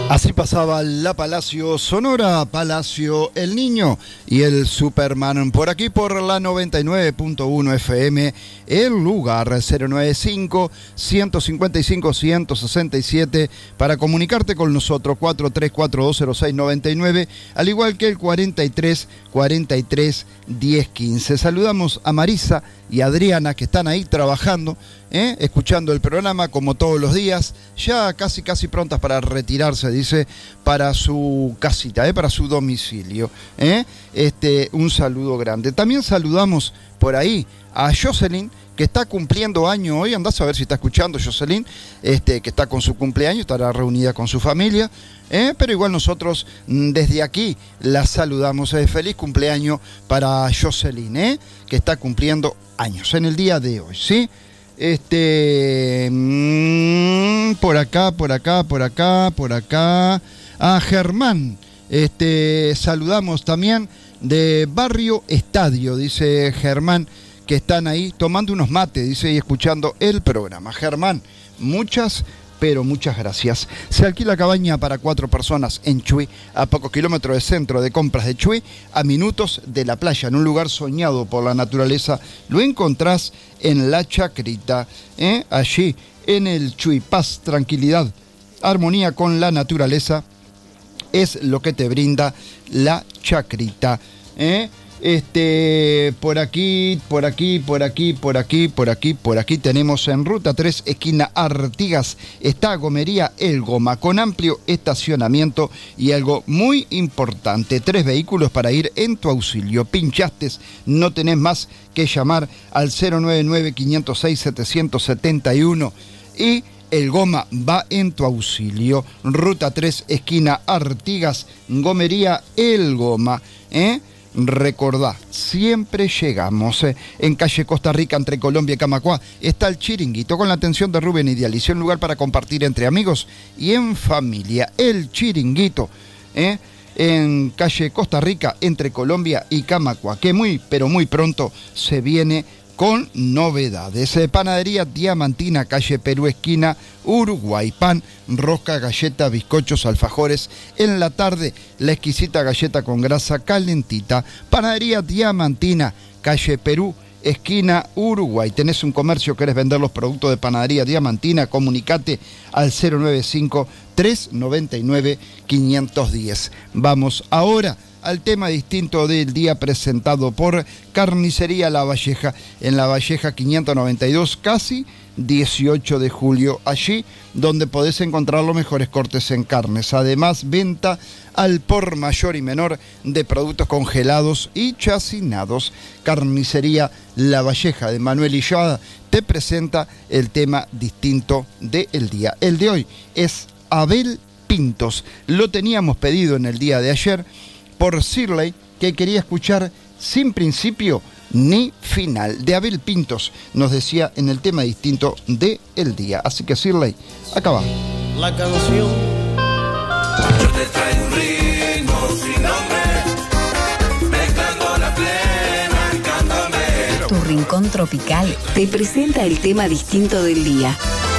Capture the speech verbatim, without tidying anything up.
Así pasaba la Palacio Sonora, Palacio El Niño y el Superman. Por aquí por la noventa y nueve punto uno F M, el lugar cero noventa y cinco, ciento cincuenta y cinco, ciento sesenta y siete para comunicarte con nosotros, cuatro tres cuatro dos cero seis nueve nueve, al igual que el cuarenta y tres, cuarenta y tres, diez quince. Saludamos a Marisa y Adriana que están ahí trabajando, ¿eh? escuchando el programa como todos los días, ya casi casi prontas para retirarse, dice, para su casita, ¿eh? para su domicilio. ¿eh? Este, un saludo grande. También saludamos por ahí a Jocelyn, que está cumpliendo año hoy. Andás a ver si está escuchando Jocelyn, este, que está con su cumpleaños, estará reunida con su familia, ¿eh? pero igual nosotros desde aquí la saludamos. Eh, feliz cumpleaños para Jocelyn, ¿eh? que está cumpliendo años en el día de hoy, ¿sí? Este, mmm, por acá, por acá, por acá, por acá, a Germán, este, saludamos también de Barrio Estadio, dice Germán, que están ahí tomando unos mates, dice, y escuchando el programa. Germán, muchas, pero muchas gracias. Se alquila cabaña para cuatro personas en Chuy, a pocos kilómetros del centro de compras de Chuy, a minutos de la playa, en un lugar soñado por la naturaleza. Lo encontrás en La Chacrita, ¿eh? allí en el Chuy. Paz, tranquilidad, armonía con la naturaleza es lo que te brinda La Chacrita. ¿eh? Este, por aquí, por aquí, por aquí, por aquí, por aquí, por aquí tenemos en Ruta tres, esquina Artigas, está Gomería El Goma, con amplio estacionamiento y algo muy importante, tres vehículos para ir en tu auxilio. Pinchaste, no tenés más que llamar al cero nueve nueve, cinco cero seis, siete siete uno y El Goma va en tu auxilio. Ruta tres, esquina Artigas, Gomería El Goma, ¿eh? Recordá, siempre llegamos. Eh. En calle Costa Rica, entre Colombia y Camacuá, está el Chiringuito, con la atención de Rubén Idealicio, un lugar para compartir entre amigos y en familia. El Chiringuito, eh. en calle Costa Rica, entre Colombia y Camacuá, que muy, pero muy pronto se viene con novedades. Eh, Panadería Diamantina, calle Perú, esquina Uruguay. Pan, rosca, galleta, bizcochos, alfajores. En la tarde, la exquisita galleta con grasa calentita. Panadería Diamantina, calle Perú, esquina Uruguay. Tenés un comercio, querés vender los productos de Panadería Diamantina, comunicate al cero nueve cinco, tres nueve nueve, cinco uno cero. Vamos ahora al tema distinto del día, presentado por Carnicería La Valleja, en La Valleja quinientos noventa y dos, casi dieciocho de julio, allí donde podés encontrar los mejores cortes en carnes. Además, venta al por mayor y menor de productos congelados y chacinados. Carnicería La Valleja de Manuel Illada te presenta el tema distinto del día. El de hoy es Abel Pintos. Lo teníamos pedido en el día de ayer por Shirley, que quería escuchar Sin Principio ni Final, de Abel Pintos, nos decía en el tema distinto de el día. Así que Shirley, acá va. La canción. Yo te traigo un ritmo sin nombre, mezclando la plena y cántame. Tu rincón tropical te presenta el tema distinto del día.